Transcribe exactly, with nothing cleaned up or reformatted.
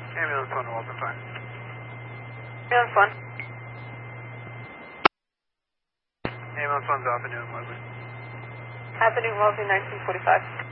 Ambulance one, Walter five. Ambulance one. Ambulance one's off at Newton Wesley. Avenue Wellesley, nineteen forty-five.